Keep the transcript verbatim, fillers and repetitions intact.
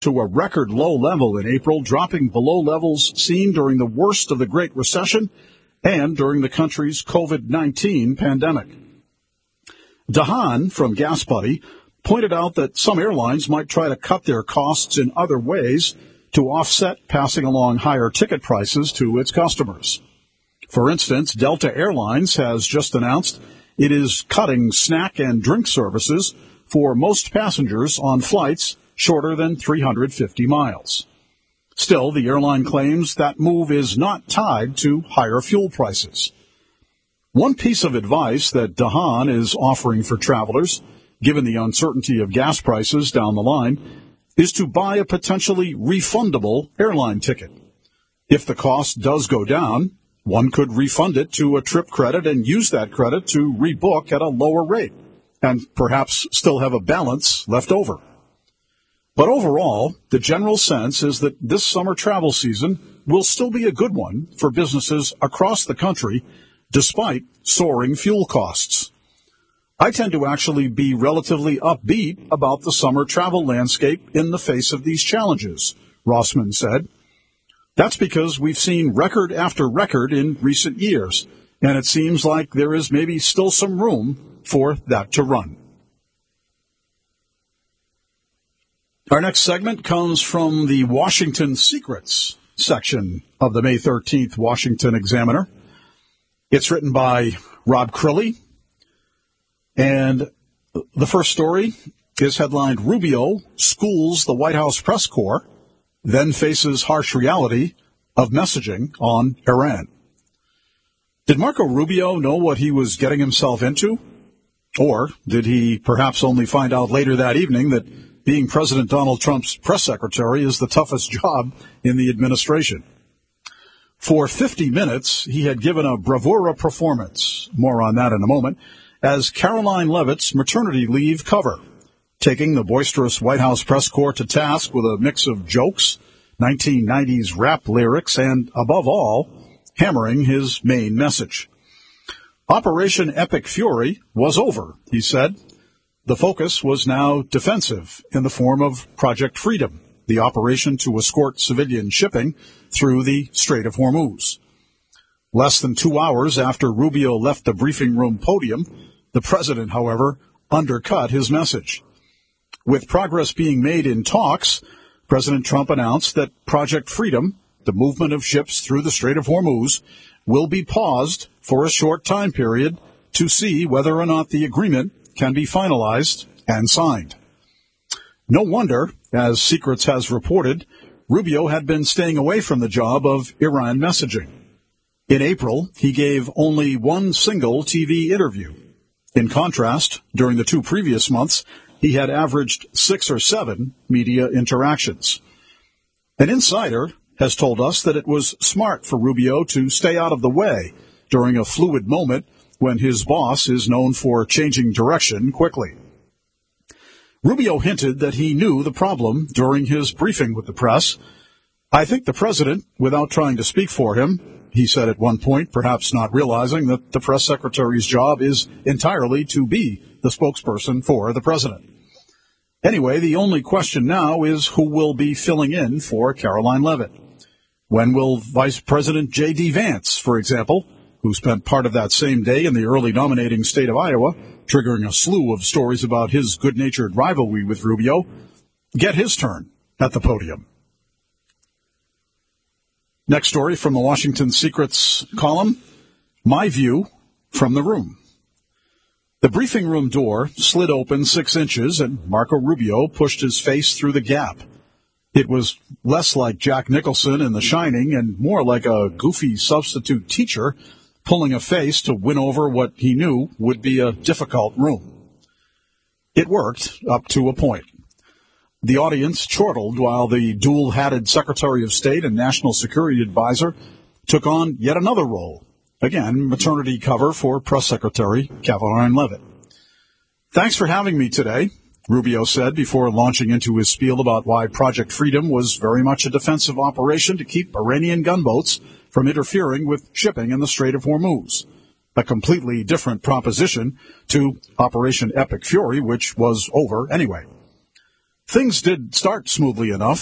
to a record low level in April, dropping below levels seen during the worst of the Great Recession and during the country's COVID nineteen pandemic. DeHaan from GasBuddy pointed out that some airlines might try to cut their costs in other ways to offset passing along higher ticket prices to its customers. For instance, Delta Airlines has just announced it is cutting snack and drink services for most passengers on flights shorter than three hundred fifty miles. Still, the airline claims that move is not tied to higher fuel prices. One piece of advice that DeHaan is offering for travelers, given the uncertainty of gas prices down the line, is to buy a potentially refundable airline ticket. If the cost does go down, one could refund it to a trip credit and use that credit to rebook at a lower rate, and perhaps still have a balance left over. But overall, the general sense is that this summer travel season will still be a good one for businesses across the country, despite soaring fuel costs. I tend to actually be relatively upbeat about the summer travel landscape in the face of these challenges, Rossman said. That's because we've seen record after record in recent years, and it seems like there is maybe still some room for that to run. Our next segment comes from the Washington Secrets section of the May thirteenth Washington Examiner. It's written by Rob Crilly, and the first story is headlined, Rubio Schools the White House Press Corps, then faces harsh reality of messaging on Iran. Did Marco Rubio know what he was getting himself into? Or did he perhaps only find out later that evening that being President Donald Trump's press secretary is the toughest job in the administration? For fifty minutes, he had given a bravura performance, more on that in a moment, as Karoline Leavitt's maternity leave cover, taking the boisterous White House press corps to task with a mix of jokes, nineteen nineties rap lyrics, and, above all, hammering his main message. Operation Epic Fury was over, he said. The focus was now defensive in the form of Project Freedom, the operation to escort civilian shipping through the Strait of Hormuz. Less than two hours after Rubio left the briefing room podium, the president, however, undercut his message. With progress being made in talks, President Trump announced that Project Freedom, the movement of ships through the Strait of Hormuz, will be paused for a short time period to see whether or not the agreement can be finalized and signed. No wonder, as Secrets has reported, Rubio had been staying away from the job of Iran messaging. In April, he gave only one single T V interview. In contrast, during the two previous months, he had averaged six or seven media interactions. An insider has told us that it was smart for Rubio to stay out of the way during a fluid moment when his boss is known for changing direction quickly. Rubio hinted that he knew the problem during his briefing with the press. I think the president, without trying to speak for him, he said at one point, perhaps not realizing that the press secretary's job is entirely to be the spokesperson for the president. Anyway, the only question now is who will be filling in for Karoline Leavitt. When will Vice President J D. Vance, for example, who spent part of that same day in the early nominating state of Iowa, triggering a slew of stories about his good-natured rivalry with Rubio, get his turn at the podium? Next story from the Washington Secrets column, My View from the Room. The briefing room door slid open six inches, and Marco Rubio pushed his face through the gap. It was less like Jack Nicholson in The Shining and more like a goofy substitute teacher pulling a face to win over what he knew would be a difficult room. It worked up to a point. The audience chortled while the dual-hatted Secretary of State and National Security Advisor took on yet another role, again, maternity cover for Press Secretary Karoline Leavitt. Thanks for having me today, Rubio said before launching into his spiel about why Project Freedom was very much a defensive operation to keep Iranian gunboats from interfering with shipping in the Strait of Hormuz, a completely different proposition to Operation Epic Fury, which was over anyway. things did start smoothly enough.